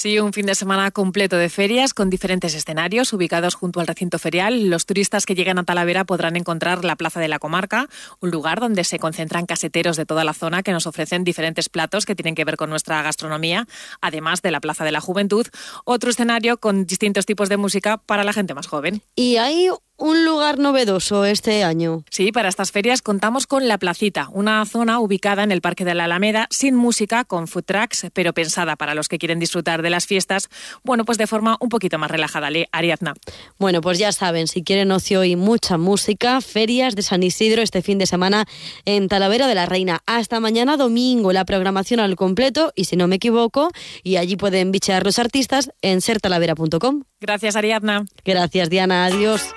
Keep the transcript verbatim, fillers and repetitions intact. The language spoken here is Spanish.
Sí, un fin de semana completo de ferias con diferentes escenarios ubicados junto al recinto ferial. Los turistas que lleguen a Talavera podrán encontrar la Plaza de la Comarca, un lugar donde se concentran caseteros de toda la zona que nos ofrecen diferentes platos que tienen que ver con nuestra gastronomía, además de la Plaza de la Juventud, otro escenario con distintos tipos de música para la gente más joven. Y hay un lugar novedoso este año. Sí, para estas ferias contamos con La Placita, una zona ubicada en el Parque de la Alameda, sin música, con food trucks, pero pensada para los que quieren disfrutar de las fiestas, bueno, pues de forma un poquito más relajada. Ariadna. Bueno, pues ya saben, si quieren ocio y mucha música, ferias de San Isidro este fin de semana en Talavera de la Reina. Hasta mañana domingo, la programación al completo, y si no me equivoco, y allí pueden bichear los artistas en ser talavera punto com. Gracias, Ariadna. Gracias, Diana. Adiós.